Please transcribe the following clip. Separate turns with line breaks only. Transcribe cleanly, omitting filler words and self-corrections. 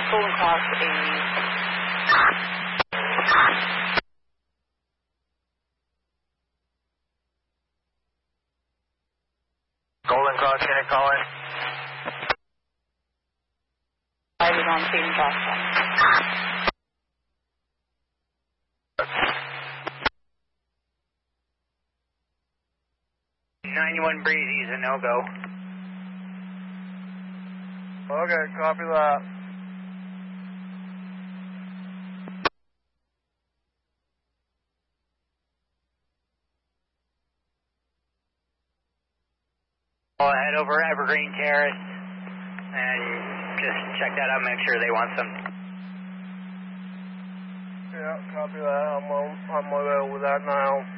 Golden Cross is...
Golden Cross, can I call in?
I was on scene cross.
91 Breezy's a no-go.
Okay, copy that.
I'll head over Evergreen Terrace and just check that out, make sure they want some.
Yeah, copy that. I'm over with that now.